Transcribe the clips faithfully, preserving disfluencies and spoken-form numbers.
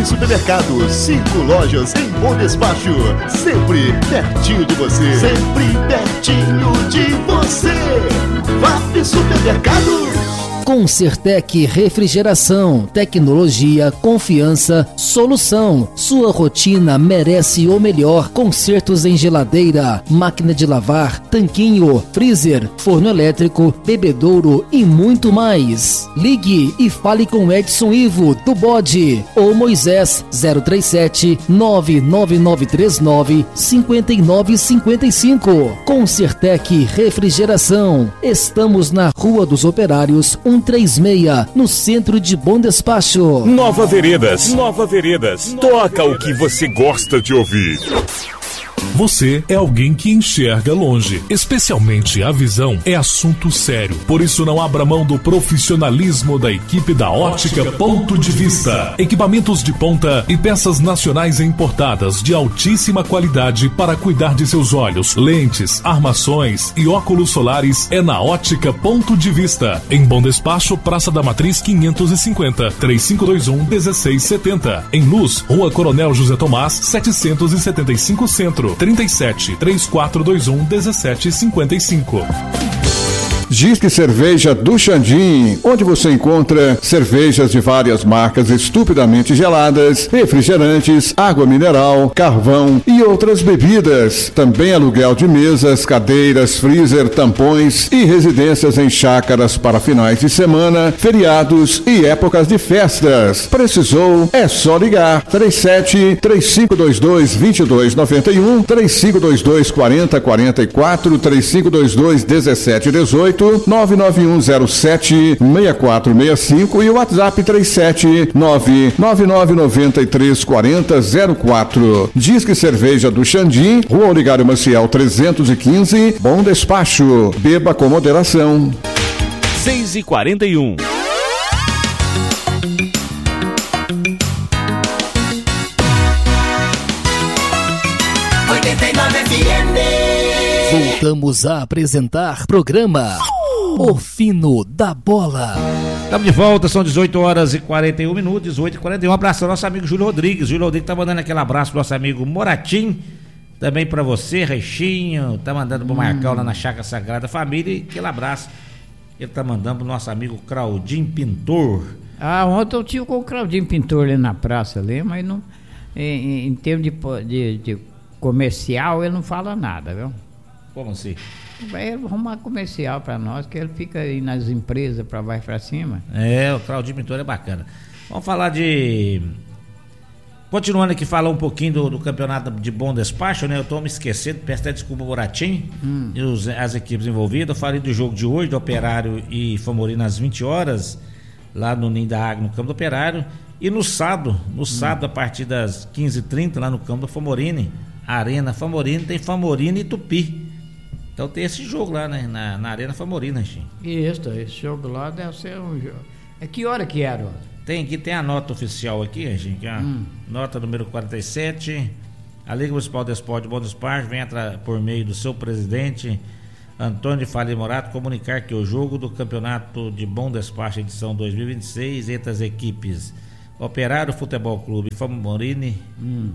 Supermercado, cinco lojas em Bom Despacho, sempre pertinho de você, sempre pertinho de você. Vap Supermercado. Concertec Refrigeração, tecnologia, confiança, solução. Sua rotina merece o melhor. Consertos em geladeira, máquina de lavar, tanquinho, freezer, forno elétrico, bebedouro e muito mais. Ligue e fale com Edson Ivo do Bode ou Moisés zero três sete, nove nove nove três nove, cinco nove cinco cinco. Concertec Refrigeração. Estamos na Rua dos Operários, cento e trinta e seis, no centro de Bom Despacho. Nova Veredas, Nova Veredas. Toca o que você gosta de ouvir. Você é alguém que enxerga longe, especialmente a visão é assunto sério. Por isso não abra mão do profissionalismo da equipe da Ótica Ponto de Vista. Equipamentos de ponta e peças nacionais importadas de altíssima qualidade para cuidar de seus olhos, lentes, armações e óculos solares é na Ótica Ponto de Vista. Em Bom Despacho, Praça da Matriz quinhentos e cinquenta, três cinco dois um, um seis sete zero. Em Luz, Rua Coronel José Tomás, setecentos e setenta e cinco Centro. trinta e sete, três quatro dois um, um sete cinco cinco. Disque Cerveja do Xandim, onde você encontra cervejas de várias marcas estupidamente geladas, refrigerantes, água mineral, carvão e outras bebidas. Também aluguel de mesas, cadeiras, freezer, tampões e residências em chácaras para finais de semana, feriados e épocas de festas. Precisou? É só ligar. três sete, três cinco dois dois, dois dois nove um, três cinco dois dois, quatro zero quatro quatro, três cinco dois dois, um sete um oito, nove nove um zero sete, seis quatro seis cinco e o WhatsApp três sete nove nove nove nove três quatro zero zero quatro. Disque Cerveja do Xandim, Rua Oligário Maciel trezentos e quinze, Bom Despacho. Beba com moderação. seis e quarenta e um. oitenta e nove F M. Voltamos a apresentar programa O Fino da Bola. Estamos de volta, são dezoito horas e quarenta e um minutos, dezoito e quarenta e um. Um abraço ao nosso amigo Júlio Rodrigues. Júlio Rodrigues tá mandando aquele abraço pro nosso amigo Moratim. Também para você, Rechinho. Tá mandando pro hum. Marcão lá na Chácara Sagrada Família. E aquele abraço ele tá mandando pro nosso amigo Claudinho Pintor. Ah, ontem eu tive com o Claudinho Pintor ali na praça ali, mas não, em, em termos de, de, de comercial ele não fala nada, viu? Como assim? Vai arrumar comercial para nós, que ele fica aí nas empresas para baixo para cima. É, o Claudinho Pintor é bacana. Vamos falar de... Continuando aqui, falar um pouquinho do, do campeonato de Bom Despacho, né? Eu tô me esquecendo, peço até desculpa ao Moratim hum. e os, as equipes envolvidas. Eu falei do jogo de hoje, do Operário e Famorino às vinte horas, lá no Ninho da Águia, no campo do Operário. E no sábado, no hum. sábado, a partir das quinze e trinta, lá no campo do Famorino, Arena Famorino, tem Famorino e Tupi. Então tem esse jogo lá, né? Na, na Arena Famorino, Chico. Isso, esse jogo lá deve ser um jogo. É que hora que era? Tem aqui, tem a nota oficial aqui, Chico. Hum. Nota número quarenta e sete. A Liga Municipal de Esporte de Bom Despacho vem por meio do seu presidente, Antônio de Faria Morato, comunicar que o jogo do Campeonato de Bom Despacho edição dois mil e vinte e seis entre as equipes Operário Futebol Clube e Famorino hum.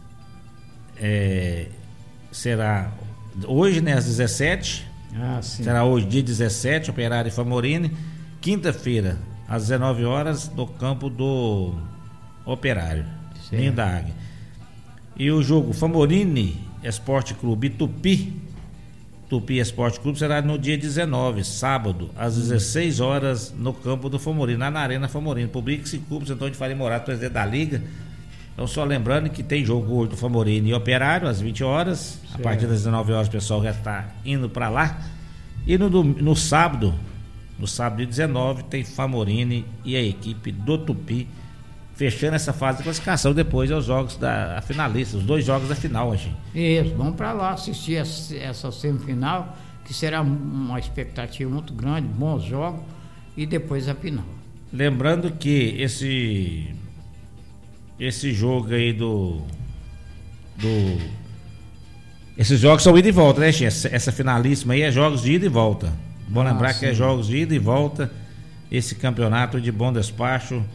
é, será hoje, né, às dezessete. Ah, sim. Será hoje, dia dezessete, Operário e Famorino. Quinta-feira, às dezenove horas, no campo do Operário, Ninho da Águia. E o jogo Famorino Esporte Clube e Tupi, Tupi Esporte Clube, será no dia dezenove, sábado, às dezesseis horas, no campo do Famorino, lá na Arena Famorino. Publique-se Clube, Antônio de Faria Morato, presidente da Liga. Então, só lembrando que tem jogo hoje do Famorino e Operário às vinte horas. Certo. A partir das dezenove horas o pessoal já está indo para lá. E no, no sábado, no sábado de dezenove, tem Famorino e a equipe do Tupi, fechando essa fase de classificação. Depois é os jogos da a finalista, os dois jogos da final, gente. Isso, vamos para lá assistir essa, essa semifinal, que será uma expectativa muito grande, bons jogos, e depois a final. Lembrando que esse esse jogo aí do do esses jogos são ida e volta, né, Xê? Essa, essa finalíssima aí é jogos de ida e volta. Bom ah, lembrar sim. que é jogos de ida e volta esse campeonato de Bom Despacho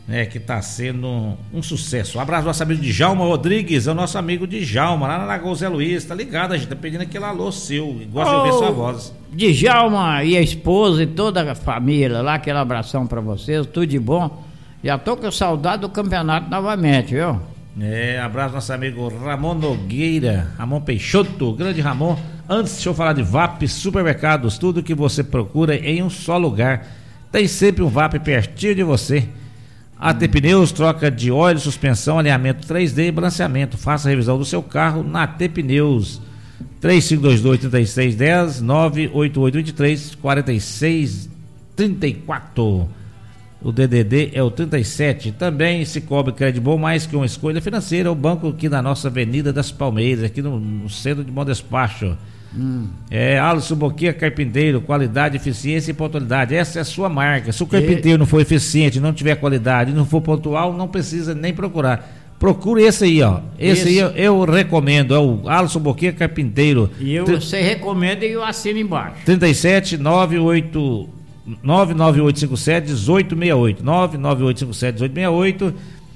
né, que está sendo um, um sucesso. Um abraço ao nosso amigo Djalma Rodrigues, é o nosso amigo Djalma, lá na Lagoa Zé Luiz, tá ligado, a gente tá pedindo aquele alô seu, gosta de ouvir sua voz. Djalma e a esposa e toda a família lá, aquele abração para vocês, tudo de bom. Já tô com saudade do campeonato novamente, viu? É, abraço ao nosso amigo Ramon Nogueira, Ramon Peixoto, grande Ramon. Antes, deixa eu falar de V A P Supermercados, tudo que você procura em um só lugar. Tem sempre um V A P pertinho de você. A T Pneus, troca de óleo, suspensão, alinhamento três D e balanceamento. Faça a revisão do seu carro na T Pneus. três cinco dois dois, três seis um zero, nove oito oito dois três, quatro seis três quatro. O D D D é o trinta e sete. Também se cobre crédito bom, mais que uma escolha financeira. O banco aqui na nossa Avenida das Palmeiras, aqui no, no centro de Bom Despacho. Hum. É Alisson Boquia Carpinteiro, qualidade, eficiência e pontualidade. Essa é a sua marca. Se o carpinteiro e... não for eficiente, não tiver qualidade, não for pontual, não precisa nem procurar. Procure esse aí, ó. Esse, esse... aí eu, eu recomendo. É o Alisson Boquia Carpinteiro. E eu, Tr... você recomenda e eu assino embaixo. trinta e sete, nove oito nove nove oito cinco sete, um oito seis oito. nove nove oito cinco sete, um oito seis oito.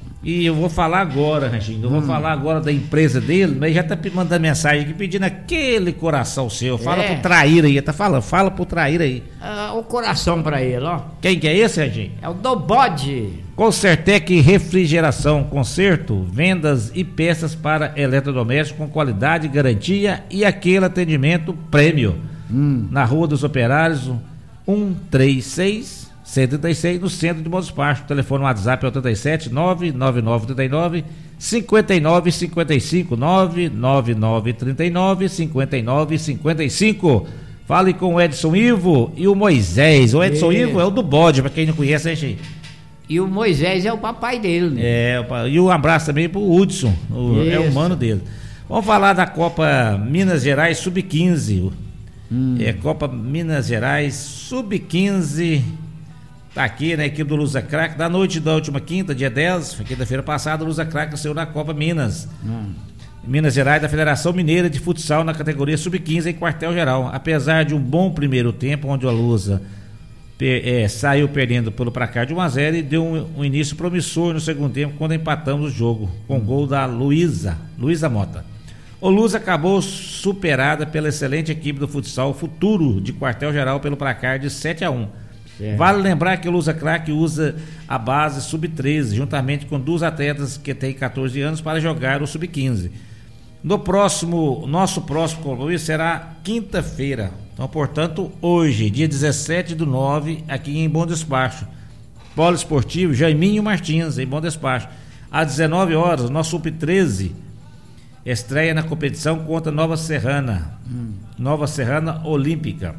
E eu vou falar agora, Ranchinho, eu vou hum. falar agora da empresa dele, mas já tá mandando mensagem aqui pedindo aquele coração seu. Fala é. pro Traíra aí, tá falando, fala pro Traíra aí. Ah, o coração pra ele, ó. Quem que é esse, Ranchinho? É o do bode. Concertec Refrigeração, conserto, vendas e peças para eletrodomésticos com qualidade, garantia e aquele atendimento prêmio. Hum. Na Rua dos Operários, cento e trinta e seis, cento e trinta e seis, no centro de Bom Despacho. O telefone WhatsApp é o trinta e sete, nove nove nove trinta e nove, cinquenta e nove cinquenta e cinco, nove nove nove trinta e nove, cinquenta e nove cinquenta e cinco. Fale com o Edson Ivo e o Moisés. O Edson Isso. Ivo é o do bode, para quem não conhece, é gente. E o Moisés é o papai dele, né? É, e um abraço também pro Hudson, o, é o mano dele. Vamos falar da Copa Minas Gerais sub quinze. Hum. É Copa Minas Gerais sub quinze. Tá aqui na equipe do Lusa Crack. Da noite da última quinta, dia dez, quinta-feira passada, o Lusa Crack saiu na Copa Minas. Hum. Minas Gerais, da Federação Mineira de Futsal, na categoria sub quinze em quartel-geral. Apesar de um bom primeiro tempo, onde a Lusa per, é, saiu perdendo pelo placar de um a zero e deu um, um início promissor no segundo tempo, quando empatamos o jogo, com o gol da Luísa, Luísa Mota. O Lusa acabou superada pela excelente equipe do futsal Futuro de quartel-geral pelo placar de sete a um. É. Vale lembrar que o Lusa Crack usa a base sub treze, juntamente com duas atletas que têm catorze anos, para jogar o sub quinze. No próximo, nosso próximo compromisso será quinta-feira. Então, portanto, hoje, dia dezessete do nove, aqui em Bom Despacho. Polo Esportivo Jaiminho Martins, em Bom Despacho. Às dezenove horas, nosso sub treze estreia na competição contra Nova Serrana, hum. Nova Serrana Olímpica.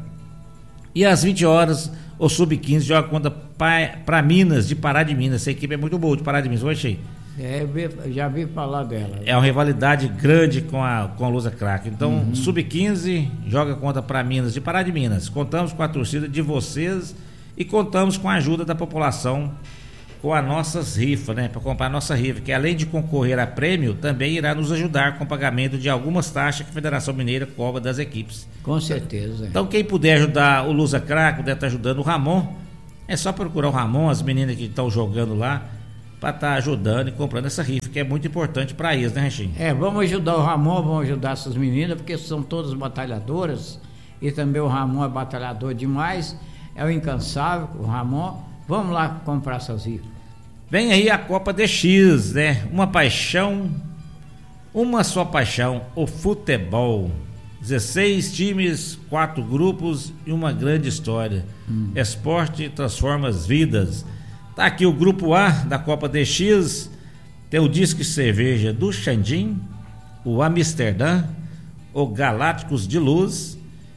E às vinte horas, o sub quinze joga contra para Minas, de Pará de Minas. Essa equipe é muito boa, de Pará de Minas. Oi, Chei. É, eu já vi falar dela. É uma rivalidade grande com a, com a Lusa Crack. Então, uhum. sub quinze joga contra para Minas, de Pará de Minas. Contamos com a torcida de vocês e contamos com a ajuda da população com as nossas rifas, né? Para comprar a nossa rifa, que além de concorrer a prêmio, também irá nos ajudar com o pagamento de algumas taxas que a Federação Mineira cobra das equipes. Com certeza. Então, quem puder ajudar o Lusa Crack, puder estar ajudando o Ramon, é só procurar o Ramon, as meninas que estão jogando lá, para estar ajudando e comprando essa rifa, que é muito importante para eles, né, Ranchinho? É, vamos ajudar o Ramon, vamos ajudar essas meninas, porque são todas batalhadoras, e também o Ramon é batalhador demais, é o incansável, o Ramon. Vamos lá comprar essas rifas. Vem aí a Copa D X, né? Uma paixão, uma só paixão, o futebol. dezesseis times, quatro grupos e uma grande história. Hum. Esporte transforma as vidas. Tá aqui o grupo A da Copa D X, tem o Disque Cerveja do Xandim, o Amsterdã, o Galácticos de Luz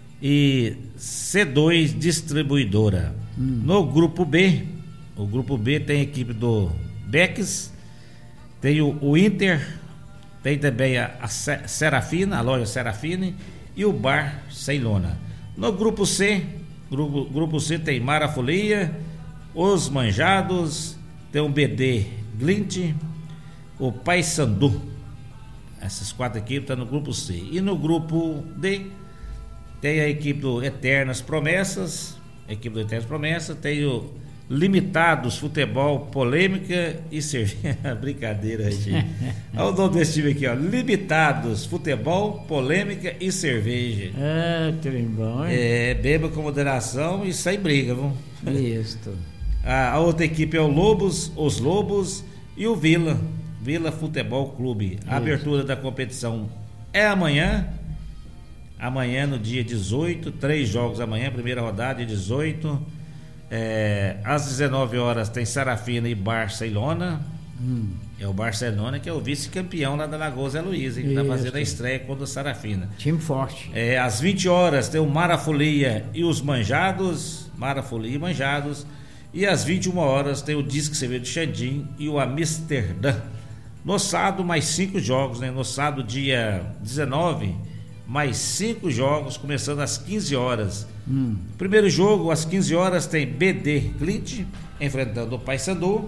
e C dois Distribuidora. Hum. No grupo B, o grupo B tem a equipe do Bex, tem o, o Inter, tem também a, a Serafina, a loja Serafine e o Bar Ceilona. No grupo C, grupo, grupo C tem Marafolia, Os Manjados, tem o B D Glint, o Paysandu. Essas quatro equipes estão no grupo C. E no grupo D tem a equipe do Eternas Promessas, a equipe do Eternas Promessas, tem o Limitados Futebol, Polêmica e Cerveja. Brincadeira, gente. Olha o nome desse time aqui, ó. Limitados Futebol, Polêmica e Cerveja. É, trem bom, hein? É, beba com moderação e sem briga, viu? Isso. A, a outra equipe é o Lobos, os Lobos e o Vila. Vila Futebol Clube. A abertura da competição é amanhã. Amanhã, no dia dezoito, três jogos amanhã, primeira rodada, dia dezoito. É, às dezenove horas tem Sarafina e Barcelona. Hum. É o Barcelona que é o vice-campeão lá da Lagoa Zé Luiz, que está fazendo a estreia contra o Sarafina. Time forte. É, às vinte horas tem o Marafolia e os Manjados. Marafolia e Manjados. E às vinte e uma horas tem o Disque Cerveja de Xandim e o Amsterdã. No sábado, mais cinco jogos, né? No sábado, dia dezenove, mais cinco jogos, começando às quinze horas. Hum. Primeiro jogo, às quinze horas, tem B D Clint enfrentando o Paysandu.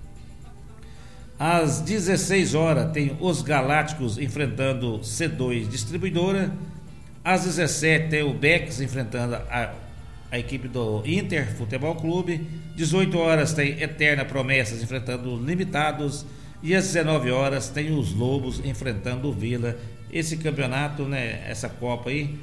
Às dezesseis horas, tem os Galácticos enfrentando C dois Distribuidora. Às dezessete, tem o Bex enfrentando a, a equipe do Inter Futebol Clube. dezoito horas, tem Eterna Promessas enfrentando os Limitados. E às dezenove horas, tem os Lobos enfrentando o Vila. Esse campeonato, né, essa Copa aí,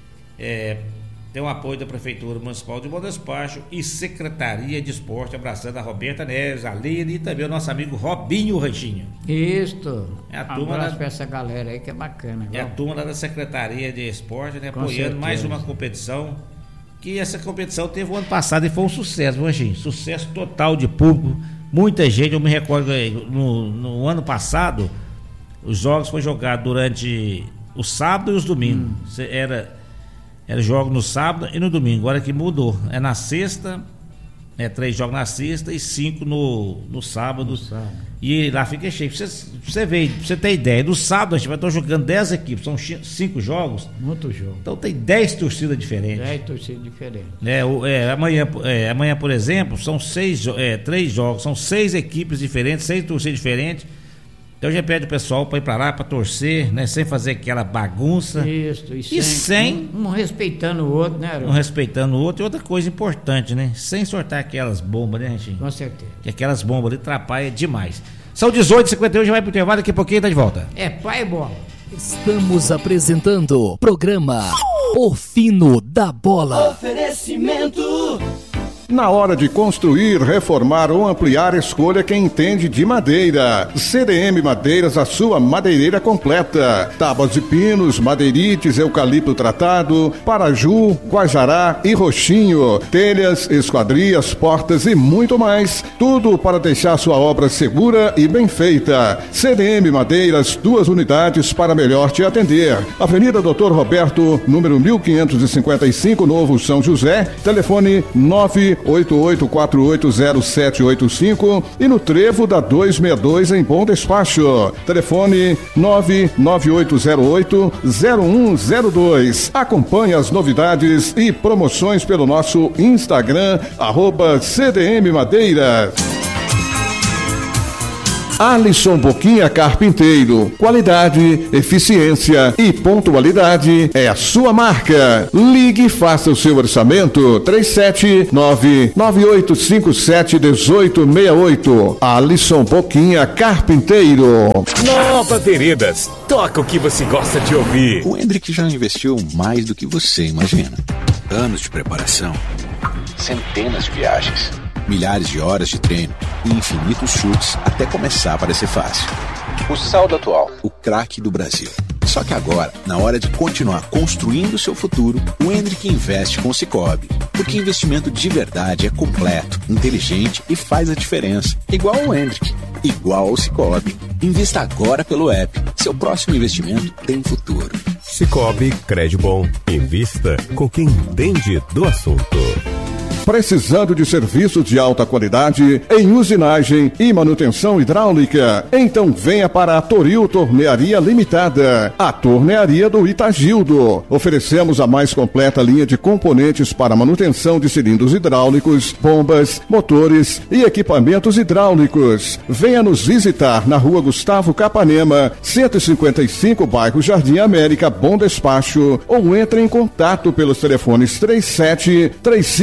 é, tem o apoio da Prefeitura Municipal de Bom Despacho e Secretaria de Esporte, abraçando a Roberta Neves, a Aline e também o nosso amigo Robinho Ranchinho. Isso. É a turma abraço da, pra essa galera aí que é bacana. É a turma lá da Secretaria de Esporte, né, apoiando certeza. Mais uma competição, que essa competição teve o ano passado e foi um sucesso, viu, Ranchinho? Sucesso total de público, muita gente. Eu me recordo no, no ano passado, os jogos foram jogados durante o sábado e os domingos. Hum. Era, era jogo no sábado e no domingo. Agora que mudou. É na sexta, é três jogos na sexta e cinco no, no sábado. No sábado. E lá fica cheio. Pra você, pra você ver, pra você ter ideia, no sábado a gente vai estar jogando dez equipes, são cinco jogos. Muito jogo. Então tem dez torcidas diferentes. dez torcidas diferentes. É, o, é, amanhã, é, amanhã, por exemplo, são seis, é, três jogos, são seis equipes diferentes, seis torcidas diferentes. Então a gente pede o pessoal para ir para lá, para torcer, né? Sem fazer aquela bagunça. Isso, e, e sem. sem um, um respeitando o outro, né, Aron? Um respeitando o outro. E outra coisa importante, né? Sem soltar aquelas bombas, né, Ranchinho? Com certeza. Que aquelas bombas ali atrapalham demais. São dezoito e cinquenta e um, já vai pro intervalo, daqui a pouquinho tá de volta. É pai e bola. Estamos apresentando programa O Fino da Bola. Oferecimento. Na hora de construir, reformar ou ampliar, escolha quem entende de madeira. C D M Madeiras, a sua madeireira completa. Tábuas de pinos, madeirites, eucalipto tratado, paraju, guajará e roxinho. Telhas, esquadrias, portas e muito mais. Tudo para deixar sua obra segura e bem feita. C D M Madeiras, duas unidades para melhor te atender. Avenida Doutor Roberto, número mil quinhentos e cinquenta e cinco, Novo São José. Telefone nove oito oito quatro oito zero sete oito cinco e no Trevo da duzentos e sessenta e dois em Bom Despacho. Telefone nove nove oito zero oito zero um zero dois. Acompanhe as novidades e promoções pelo nosso Instagram, arroba C D M Madeiras. Alisson Boquinha Carpinteiro. Qualidade, eficiência e pontualidade é a sua marca. Ligue e faça o seu orçamento. três sete nove nove oito cinco sete um oito seis oito. Alisson Boquinha Carpinteiro. Nova Veredas. Toca o que você gosta de ouvir. O Hendrick já investiu mais do que você imagina. Anos de preparação, centenas de viagens, milhares de horas de treino e infinitos chutes até começar a parecer fácil. O saldo atual, o craque do Brasil. Só que agora, na hora de continuar construindo o seu futuro, o Hendrick investe com o Sicoob. Porque investimento de verdade é completo, inteligente e faz a diferença. Igual ao Hendrick, igual ao Sicoob. Invista agora pelo app. Seu próximo investimento tem futuro. Sicoob, crédito bom. Invista com quem entende do assunto. Precisando de serviços de alta qualidade em usinagem e manutenção hidráulica? Então venha para a Toril Tornearia Limitada, a tornearia do Itagildo. Oferecemos a mais completa linha de componentes para manutenção de cilindros hidráulicos, bombas, motores e equipamentos hidráulicos. Venha nos visitar na Rua Gustavo Capanema, cento e cinquenta e cinco, bairro Jardim América, Bom Despacho, ou entre em contato pelos telefones três sete três cinco dois um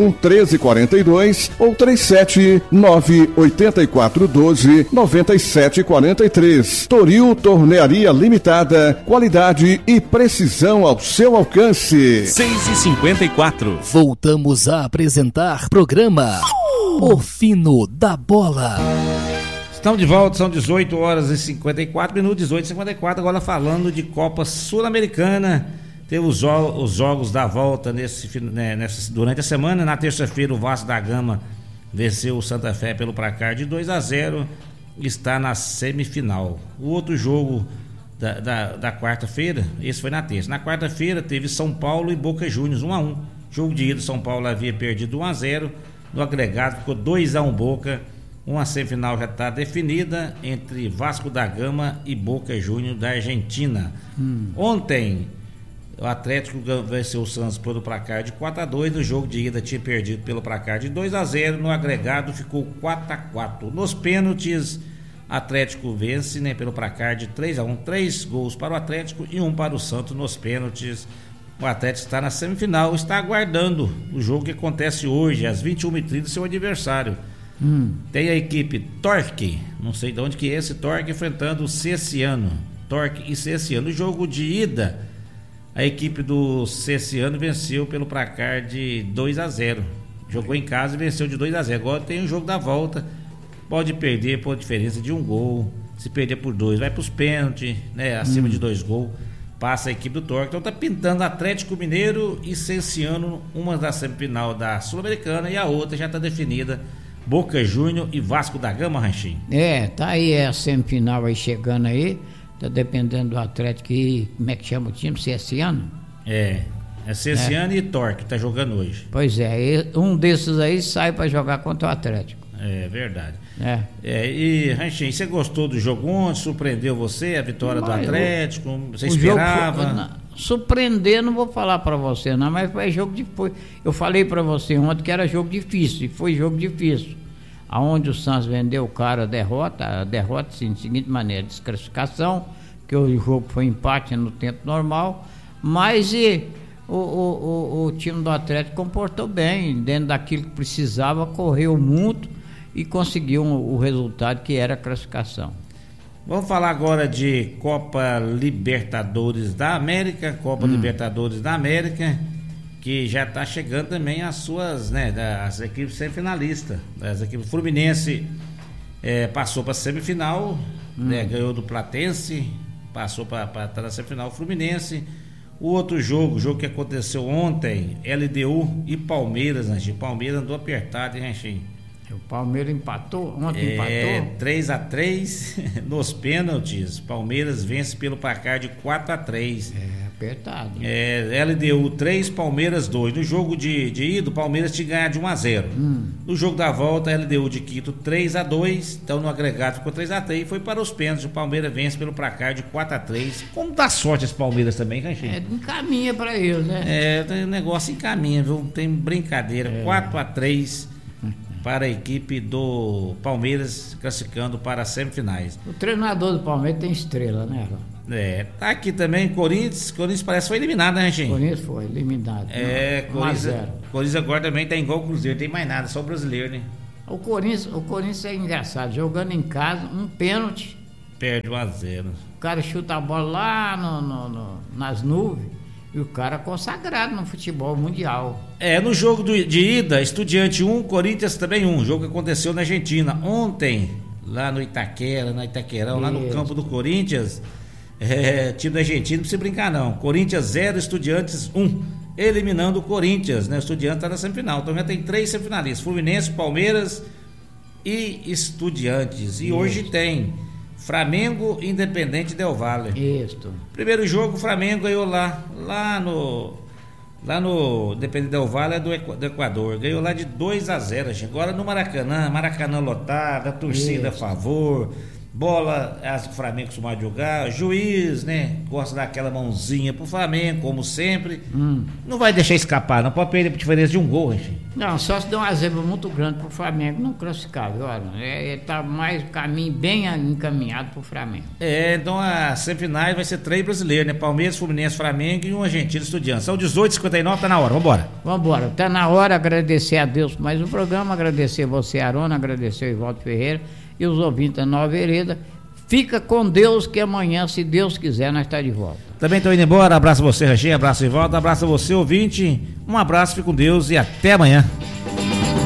um, treze quarenta e dois ou trinta e sete, nove oito quatro, doze, noventa e sete quarenta e três. Toril Tornearia Limitada, qualidade e precisão ao seu alcance. seis e cinquenta e quatro. Voltamos a apresentar programa O Fino da Bola. Estamos de volta, são dezoito horas e cinquenta e quatro minutos, dezoito e cinquenta e quatro, agora falando de Copa Sul-Americana. Teve os, os jogos da volta nesse, né, nessa, durante a semana. Na terça-feira o Vasco da Gama venceu o Santa Fé pelo placar de dois a zero, está na semifinal. O outro jogo da, da, da quarta-feira, esse foi na terça. Na quarta-feira teve São Paulo e Boca Juniors, um a um. Jogo de ida, São Paulo havia perdido um a zero, no agregado ficou dois a um Boca. Uma semifinal já está definida entre Vasco da Gama e Boca Juniors da Argentina. Hum. Ontem o Atlético venceu o Santos pelo placar de quatro a dois. No jogo de ida tinha perdido pelo placar de dois a zero. No agregado ficou quatro a quatro. Nos pênaltis, Atlético vence, né, pelo placar de três a um. Três gols para o Atlético e um para o Santos nos pênaltis. O Atlético está na semifinal, está aguardando o jogo que acontece hoje às vinte e uma e trinta, seu adversário. Hum. Tem a equipe Torque, não sei de onde que é esse Torque, enfrentando o Cessiano. Torque e Cessiano. No jogo de ida, a equipe do Cessiano venceu pelo placar de dois a zero. Jogou em casa e venceu de dois a zero. Agora tem o jogo da volta, pode perder por diferença de um gol. Se perder por dois, vai para os pênaltis, né? Acima hum. de dois gols, passa a equipe do Torque. Então tá pintando Atlético Mineiro e Cessiano, uma da semifinal da Sul-Americana e a outra já está definida, Boca Juniors e Vasco da Gama, Ranchinho. É, tá aí é a semifinal aí chegando aí, tá dependendo do Atlético e como é que chama o time, Cessiano? É, é Cessiano é. e Torque, tá jogando hoje. Pois é, um desses aí sai para jogar contra o Atlético. É verdade. É. é e, Ranchinho, você gostou do jogo ontem? Surpreendeu você a vitória mas, do Atlético? Você esperava? Foi, não, surpreender não vou falar para você não, mas foi jogo de foi. Eu falei para você ontem que era jogo difícil, e foi jogo difícil. Aonde o Santos vendeu o cara a derrota, a derrota sim, de seguinte maneira, desclassificação, porque o jogo foi empate no tempo normal, mas e, o, o, o, o time do Atlético comportou bem, dentro daquilo que precisava, correu muito e conseguiu um, o resultado que era a classificação. Vamos falar agora de Copa Libertadores da América, Copa hum. Libertadores da América, que já está chegando também as suas, né, as equipes semifinalistas. As equipes Fluminense é, passou para a semifinal, hum. né, ganhou do Platense, passou para estar na semifinal Fluminense. O outro jogo, o jogo que aconteceu ontem, L D U e Palmeiras, Ranchinho. Palmeiras andou apertado, hein, Ranchinho? O Palmeiras empatou, ontem é, empatou. três a três nos pênaltis. Palmeiras vence pelo placar de quatro a três. É, apertado. É, L D U três, Palmeiras dois. No jogo de, de ida, o Palmeiras tinha ganhado de um a zero. Hum. No jogo da volta, L D U de Quito três a dois. Então no agregado ficou três a três. Foi para os pênaltis. O Palmeiras vence pelo placar de quatro a três. Como dá sorte esse Palmeiras também, Ranchinho? É, encaminha para eles, né? É, tem um negócio encaminha, viu? Tem brincadeira. É. quatro a três. Para a equipe do Palmeiras, classificando para as semifinais. O treinador do Palmeiras tem estrela, né, Ron? É, tá aqui também Corinthians. Corinthians parece que foi eliminado, né, gente? Corinthians foi eliminado. É, Corinthians, Corinthians agora também tá igual o Cruzeiro, tem mais nada, só o brasileiro, né? O Corinthians, o Corinthians é engraçado, jogando em casa, um pênalti. Perde um a zero. O cara chuta a bola lá no, no, no, nas nuvens. E o cara consagrado no futebol mundial. É, no jogo do, de ida, Estudiante um, Corinthians também um. Jogo que aconteceu na Argentina. Ontem, lá no Itaquera, na Itaquerão, lá no campo do Corinthians, é, time da Argentina, não precisa brincar não. Corinthians zero, Estudiantes um. Eliminando o Corinthians, né? O Estudiantes está na semifinal. Então já tem três semifinalistas: Fluminense, Palmeiras e Estudiantes. E Isso. hoje tem Flamengo e Independente Del Valle. Isso. Primeiro jogo, o Flamengo ganhou lá, lá no lá no Independente Del Valle do, do Equador. Ganhou lá de dois a zero, gente. Agora no Maracanã, Maracanã lotado, a torcida Isso. a favor. Bola, as que o Flamengo costuma jogar, juiz, né? Gosta daquela mãozinha pro Flamengo, como sempre. Hum. Não vai deixar escapar, não pode perder por diferença de um gol, enfim. Não, só se der uma zebra muito grande pro Flamengo não classificar, viu? Olha, é, tá mais caminho bem encaminhado pro Flamengo. É, então a semifinais vai ser três brasileiros, né? Palmeiras, Fluminense, Flamengo e um argentino Estudiantes. São dezoito e cinquenta e nove, tá na hora, vambora. Vambora, tá na hora, agradecer a Deus por mais um programa, agradecer você, Arona, agradecer o Ivaldo Ferreira e os ouvintes da Nova Vereda. Fica com Deus que amanhã, se Deus quiser, nós estaremos de volta. Também estou indo embora, abraço a você, Rachinha, abraço de volta, abraço a você, ouvinte, um abraço, fique com Deus e até amanhã.